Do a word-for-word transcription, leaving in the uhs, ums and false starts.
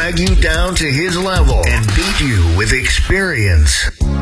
drag you down to his level and beat you with experience.